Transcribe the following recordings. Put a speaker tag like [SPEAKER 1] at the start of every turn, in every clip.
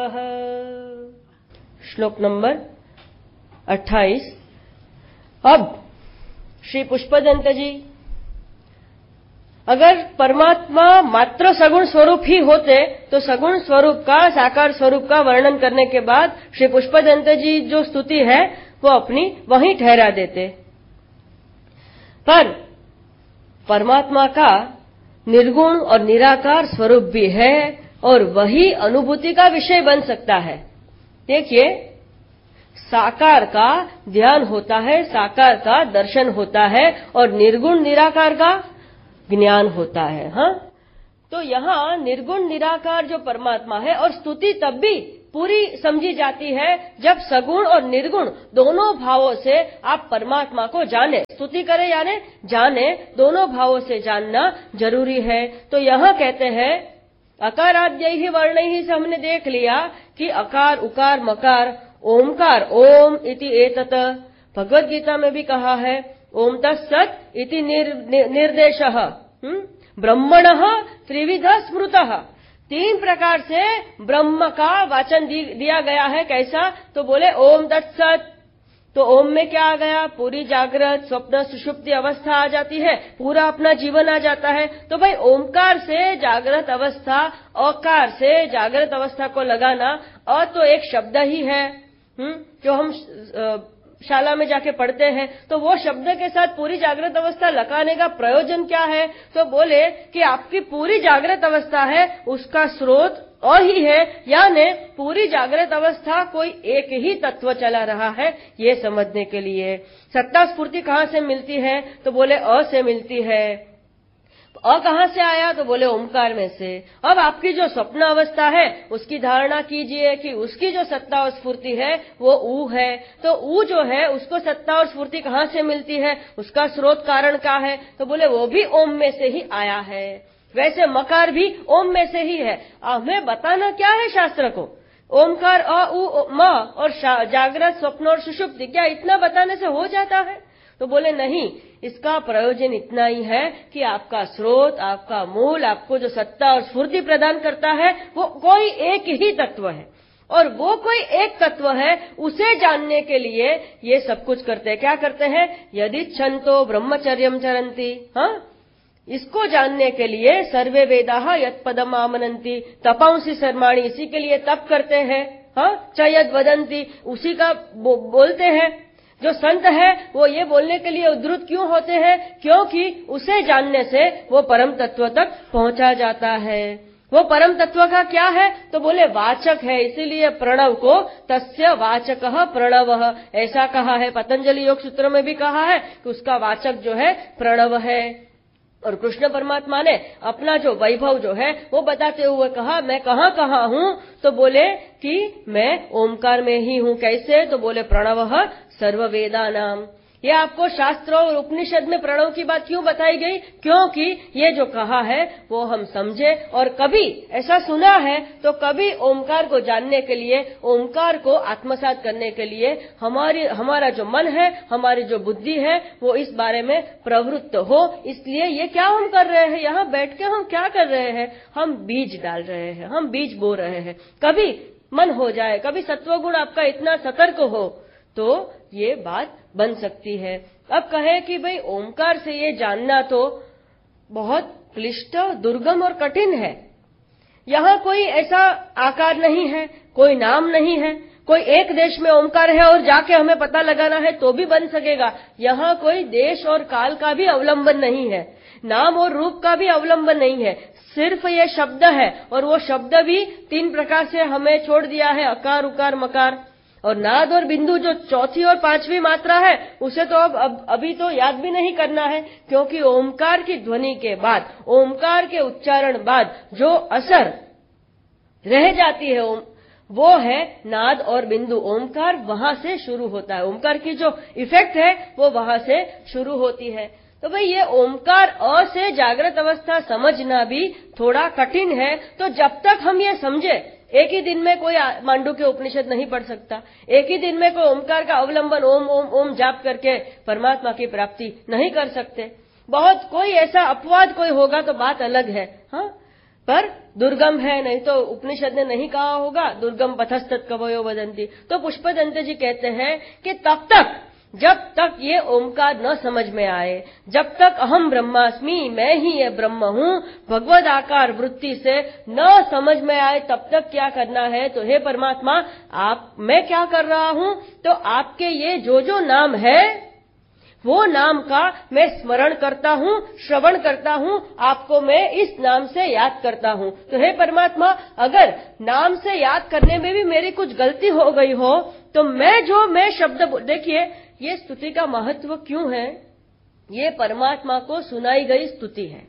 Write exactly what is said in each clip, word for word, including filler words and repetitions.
[SPEAKER 1] श्लोक नंबर अट्ठाईस। अब श्री पुष्पदंत जी, अगर परमात्मा मात्र सगुण स्वरूप ही होते तो सगुण स्वरूप का, साकार स्वरूप का वर्णन करने के बाद श्री पुष्पदंत जी जो स्तुति है वो अपनी वहीं ठहरा देते। पर परमात्मा का निर्गुण और निराकार स्वरूप भी है और वही अनुभूति का विषय बन सकता है। देखिए, साकार का ध्यान होता है, साकार का दर्शन होता है और निर्गुण निराकार का ज्ञान होता है। हाँ, तो यहाँ निर्गुण निराकार जो परमात्मा है, और स्तुति तब भी पूरी समझी जाती है जब सगुण और निर्गुण दोनों भावों से आप परमात्मा को जाने। स्तुति करें यानी जाने, दोनों भावों से जानना जरूरी है। तो यहाँ कहते हैं अकाराद्य ही वर्ण ही से हमने देख लिया कि अकार, उकार, मकार, ओमकार, ओम इति एतत। भगवद गीता में भी कहा है ओम तत्सत इति निर, निर, निर्देशः ब्रह्मणः त्रिविध स्मृतः। तीन प्रकार से ब्रह्म का वाचन दिया गया है। कैसा? तो बोले ओम तत्सत। तो ओम में क्या आ गया? पूरी जागृत, स्वप्न, सुषुप्ति अवस्था आ जाती है, पूरा अपना जीवन आ जाता है। तो भाई ओमकार से जागृत अवस्था, अकार से जागृत अवस्था को लगाना, अ तो एक शब्द ही है हुँ? जो हम शाला में जाके पढ़ते हैं। तो वो शब्द के साथ पूरी जागृत अवस्था लगाने का प्रयोजन क्या है? तो बोले कि आपकी पूरी जागृत अवस्था है, उसका स्रोत अ ही है, यानी पूरी जागृत अवस्था कोई एक ही तत्व चला रहा है, ये समझने के लिए। सत्ता स्फूर्ति कहाँ से मिलती है? तो बोले अ से मिलती है। अ कहाँ से आया? तो बोले ओमकार में से। अब आपकी जो स्वप्न अवस्था है उसकी धारणा कीजिए कि उसकी जो सत्ता और स्फूर्ति है वो ऊ है। तो ऊ जो है उसको सत्ता और स्फूर्ति कहाँ से मिलती है? उसका स्रोत कारण क्या है? तो बोले वो भी ओम में से ही आया है। वैसे मकार भी ओम में से ही है। हमें बताना क्या है शास्त्र को? ओमकार, अ, उ, म और जागृत, स्वप्न और सुषुप्ति, क्या इतना बताने से हो जाता है? तो बोले नहीं, इसका प्रयोजन इतना ही है कि आपका स्रोत, आपका मूल, आपको जो सत्ता और स्फूर्ति प्रदान करता है वो कोई एक ही तत्व है, और वो कोई एक तत्व है, उसे जानने के लिए ये सब कुछ करते हैं। क्या करते हैं? यदि छंतो ब्रह्मचर्यम चरंती। हाँ, इसको जानने के लिए सर्वे वेदाः यत्पदम आमनन्ति, तपांसि सर्वाणि, इसी के लिए तप करते हैं। हाँ, च यद वदन्ति, उसी का बो, बोलते हैं। जो संत है वो ये बोलने के लिए उद्धृत क्यों होते हैं? क्योंकि उसे जानने से वो परम तत्व तक पहुंचा जाता है। वो परम तत्व का क्या है? तो बोले वाचक है, इसीलिए प्रणव को तस्य वाचकः प्रणवः ऐसा कहा है। पतंजलि योग सूत्र में भी कहा है कि उसका वाचक जो है प्रणव है। और कृष्ण परमात्मा ने अपना जो वैभव जो है वो बताते हुए कहा मैं कहाँ कहाँ हूँ? तो बोले कि मैं ओमकार में ही हूँ। कैसे? तो बोले प्रणवः सर्ववेदानाम। ये आपको शास्त्रों और उपनिषद में प्रणव की बात क्यों बताई गई? क्योंकि ये जो कहा है वो हम समझे, और कभी ऐसा सुना है तो कभी ओमकार को जानने के लिए, ओमकार को आत्मसात करने के लिए हमारी हमारा जो मन है, हमारी जो बुद्धि है वो इस बारे में प्रवृत्त हो। इसलिए ये क्या हम कर रहे हैं? यहाँ बैठ के हम क्या कर रहे हैं? हम बीज डाल रहे हैं, हम बीज बो रहे हैं। कभी मन हो जाए, कभी सत्वगुण आपका इतना सतर्क हो तो ये बात बन सकती है। अब कहे कि भाई ओमकार से ये जानना तो बहुत क्लिष्ट, दुर्गम और कठिन है। यहाँ कोई ऐसा आकार नहीं है, कोई नाम नहीं है, कोई एक देश में ओमकार है और जाके हमें पता लगाना है तो भी बन सकेगा। यहाँ कोई देश और काल का भी अवलंबन नहीं है, नाम और रूप का भी अवलंबन नहीं है, सिर्फ ये शब्द है। और वो शब्द भी तीन प्रकार से हमें छोड़ दिया है, अकार, उकार, मकार। और नाद और बिंदु जो चौथी और पांचवी मात्रा है उसे तो अब, अब अभी तो याद भी नहीं करना है, क्योंकि ओमकार की ध्वनि के बाद, ओमकार के उच्चारण बाद जो असर रह जाती है ओम, वो है नाद और बिंदु। ओमकार वहां से शुरू होता है, ओमकार की जो इफेक्ट है वो वहां से शुरू होती है। तो भाई ये ओमकार अ से जागृत अवस्था समझना भी थोड़ा कठिन है। तो जब तक हम ये समझे, एक ही दिन में कोई मांडू के उपनिषद नहीं पढ़ सकता, एक ही दिन में कोई ओमकार का अवलंबन ओम ओम ओम जाप करके परमात्मा की प्राप्ति नहीं कर सकते। बहुत कोई ऐसा अपवाद कोई होगा तो बात अलग है। हाँ, पर दुर्गम है, नहीं तो उपनिषद ने नहीं कहा होगा दुर्गम पथस्तत् कवयो वदंती। तो पुष्पदंत जी कहते हैं कि तब तक, जब तक ये ओमकार न समझ में आए, जब तक अहम ब्रह्मास्मि, मैं ही ये ब्रह्म हूँ, भगवद आकार वृत्ति से न समझ में आए, तब तक क्या करना है? तो हे परमात्मा, आप, मैं क्या कर रहा हूँ? तो आपके ये जो जो नाम है, वो नाम का मैं स्मरण करता हूँ, श्रवण करता हूँ, आपको मैं इस नाम से याद करता हूँ। तो हे परमात्मा, अगर नाम से याद करने में भी मेरी कुछ गलती हो गई हो, तो मैं जो मैं शब्द, देखिए ये स्तुति का महत्व क्यों है? ये परमात्मा को सुनाई गई स्तुति है।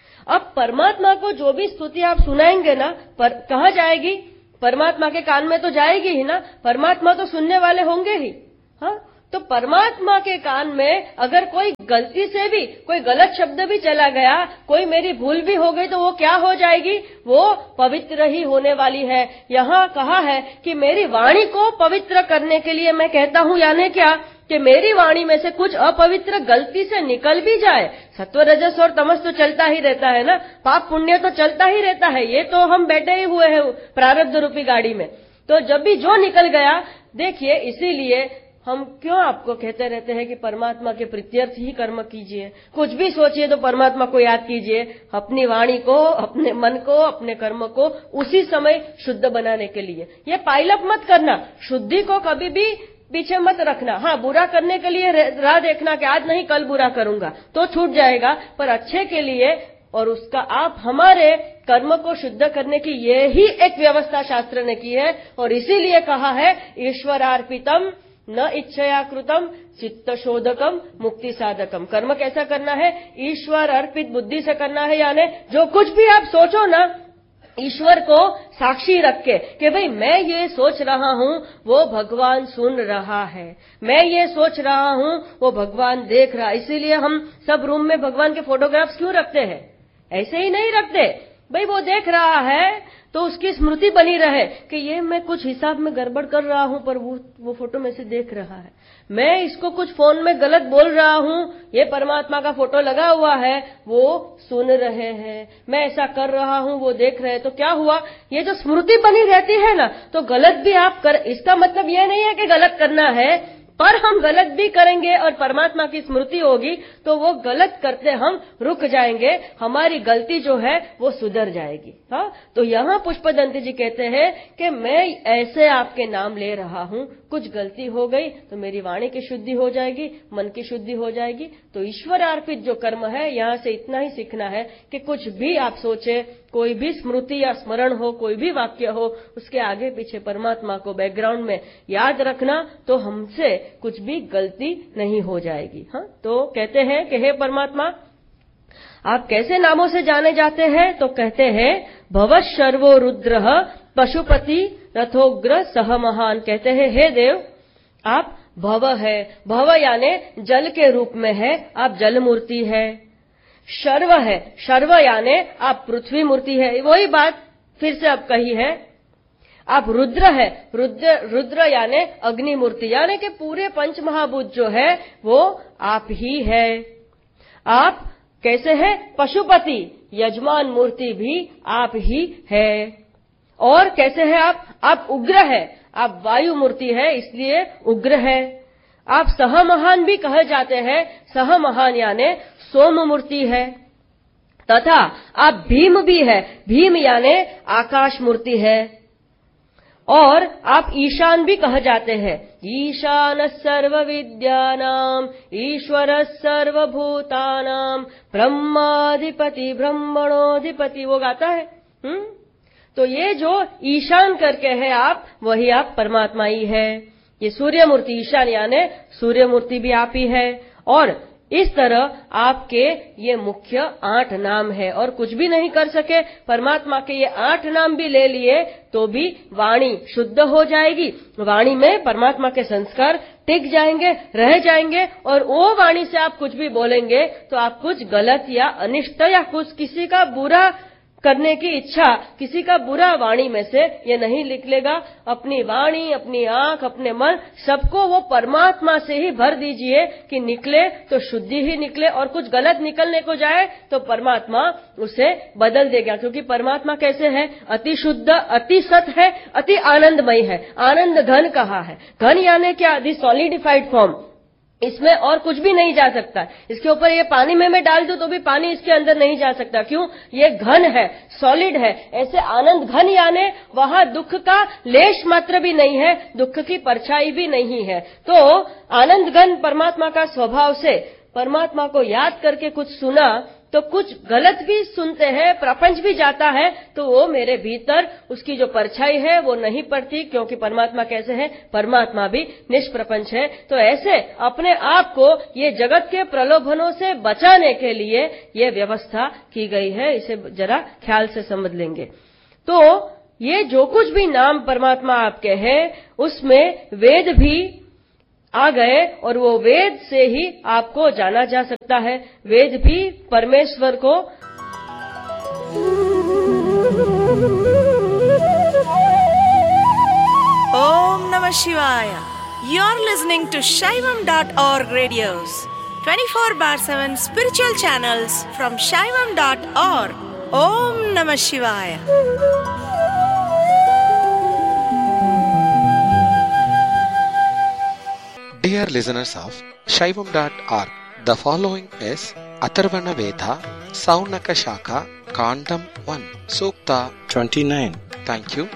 [SPEAKER 1] अब परमात्मा को जो भी स्तुति आप सुनाएंगे ना, पर कहाँ जाएगी? परमात्मा के कान में तो जाएगी ही ना, परमात्मा तो सुनने वाले होंगे ही। हाँ, तो परमात्मा के कान में अगर कोई गलती से भी कोई गलत शब्द भी चला गया, कोई मेरी भूल भी हो गई, तो वो क्या हो जाएगी? वो पवित्र ही होने वाली है। यहाँ कहा है कि मेरी वाणी को पवित्र करने के लिए मैं कहता हूँ, यानी क्या कि मेरी वाणी में से कुछ अपवित्र गलती से निकल भी जाए। सत्व रजस और तमस तो चलता ही रहता है ना, पाप पुण्य तो चलता ही रहता है, ये तो हम बैठे ही हुए हैं प्रारब्ध रूपी गाड़ी में। तो जब भी जो निकल गया, देखिए इसीलिए हम क्यों आपको कहते रहते हैं कि परमात्मा के प्रीत्यर्थ ही कर्म कीजिए, कुछ भी सोचिए तो परमात्मा को याद कीजिए, अपनी वाणी को, अपने मन को, अपने कर्म को उसी समय शुद्ध बनाने के लिए। ये पाइलअप मत करना, शुद्धि को कभी भी पीछे मत रखना। हाँ, बुरा करने के लिए राह देखना कि आज नहीं कल बुरा करूंगा, तो छूट जाएगा, पर अच्छे के लिए, और उसका आप हमारे कर्म को शुद्ध करने की ये ही एक व्यवस्था शास्त्र ने की है। और इसीलिए कहा है ईश्वरार्पितम न इच्छया कृतम चित्त शोधकम मुक्ति साधकम। कर्म कैसा करना है? ईश्वर अर्पित बुद्धि से करना है, यानी जो कुछ भी आप सोचो ना, ईश्वर को साक्षी रख के कि भाई मैं ये सोच रहा हूँ, वो भगवान सुन रहा है, मैं ये सोच रहा हूँ, वो भगवान देख रहा है। इसीलिए हम सब रूम में भगवान के फोटोग्राफ्स क्यों रखते हैं? ऐसे ही नहीं रखते, भाई वो देख रहा है तो उसकी स्मृति बनी रहे कि ये मैं कुछ हिसाब में गड़बड़ कर रहा हूं, पर वो वो फोटो में से देख रहा है। मैं इसको कुछ फोन में गलत बोल रहा हूं, ये परमात्मा का फोटो लगा हुआ है, वो सुन रहे हैं। मैं ऐसा कर रहा हूं, वो देख रहे हैं। तो क्या हुआ? ये जो स्मृति बनी रहती है ना, तो गलत भी आप कर, इसका मतलब ये नहीं है कि गलत करना है, पर हम गलत भी करेंगे और परमात्मा की स्मृति होगी तो वो गलत करते हम रुक जाएंगे, हमारी गलती जो है वो सुधर जाएगी। हाँ, तो यहाँ पुष्पदंत जी कहते हैं कि मैं ऐसे आपके नाम ले रहा हूँ, कुछ गलती हो गई तो मेरी वाणी की शुद्धि हो जाएगी, मन की शुद्धि हो जाएगी। तो ईश्वर अर्पित जो कर्म है, यहाँ से इतना ही सीखना है कि कुछ भी आप सोचे, कोई भी स्मृति या स्मरण हो, कोई भी वाक्य हो, उसके आगे पीछे परमात्मा को बैकग्राउंड में याद रखना, तो हमसे कुछ भी गलती नहीं हो जाएगी। हाँ, तो कहते हैं कि हे परमात्मा, आप कैसे नामों से जाने जाते हैं? तो कहते हैं भवः शर्वो रुद्रः पशुपति रथोग्र सह महान। कहते हैं हे देव, आप भव है, भव यानी जल के रूप में है, आप जल मूर्ति है। शर्व है, शर्व यानी आप पृथ्वी मूर्ति है, वही बात फिर से अब कही है। आप रुद्र है, रुद्र रुद्र यानी अग्नि मूर्ति, यानी कि पूरे पंच महाभूत जो है वो आप ही है। आप कैसे है? पशुपति, यजमान मूर्ति भी आप ही है। और कैसे है आप? आप उग्र है, आप वायु मूर्ति है, इसलिए उग्र है। आप सह महान भी कहे जाते हैं, सह महान यानी सोम मूर्ति है। तथा आप भीम भी है, भीम यानी आकाश मूर्ति है। और आप ईशान भी कहे जाते हैं, ईशान सर्व विद्यानाम ईश्वर सर्वभूतानाम ब्रह्माधिपति ब्रह्मणोधिपति, वो गाता है। हम्म तो ये जो ईशान करके है आप, वही आप परमात्मा ही है। ये सूर्य मूर्ति, ईशान यानी सूर्य मूर्ति भी आप ही है। और इस तरह आपके ये मुख्य आठ नाम है, और कुछ भी नहीं कर सके, परमात्मा के ये आठ नाम भी ले लिए तो भी वाणी शुद्ध हो जाएगी, वाणी में परमात्मा के संस्कार टिक जाएंगे, रह जाएंगे। और वो वाणी से आप कुछ भी बोलेंगे तो आप कुछ गलत या अनिष्ट या कुछ किसी का बुरा करने की इच्छा किसी का बुरा वाणी में से ये नहीं निकलेगा। अपनी वाणी, अपनी आंख, अपने मन सबको वो परमात्मा से ही भर दीजिए कि निकले तो शुद्धि ही निकले, और कुछ गलत निकलने को जाए तो परमात्मा उसे बदल देगा। क्योंकि परमात्मा कैसे है? अति शुद्ध, अति सत है, अति आनंदमय है। आनंद घन कहा है। घन यानी क्या? दी सॉलिडिफाइड फॉर्म। इसमें और कुछ भी नहीं जा सकता। इसके ऊपर ये पानी में मैं डाल दूं तो भी पानी इसके अंदर नहीं जा सकता। क्यों? ये घन है, सॉलिड है। ऐसे आनंद घन यानी वहां दुख का लेश मात्र भी नहीं है, दुख की परछाई भी नहीं है। तो आनंद घन परमात्मा का स्वभाव से परमात्मा को याद करके कुछ सुना तो कुछ गलत भी सुनते हैं, प्रपंच भी जाता है, तो वो मेरे भीतर उसकी जो परछाई है वो नहीं पड़ती। क्योंकि परमात्मा कैसे है? परमात्मा भी निष्प्रपंच है। तो ऐसे अपने आप को ये जगत के प्रलोभनों से बचाने के लिए ये व्यवस्था की गई है। इसे जरा ख्याल से समझ लेंगे तो ये जो कुछ भी नाम परमात्मा आपके हैं उसमें वेद भी आ गए, और वो वेद से ही आपको जाना जा सकता है। वेद भी परमेश्वर को
[SPEAKER 2] Om Namah Shivaya. You're listening to Shaivam dot org radios, twenty-four bar seven spiritual channels from Shaivam dot org. Om Namah Shivaya.
[SPEAKER 3] Dear listeners of Shaivam dot org, the following is Atharvana Veda, Saunaka Shaka, Kandam one, Sukta twenty-nine. Thank you.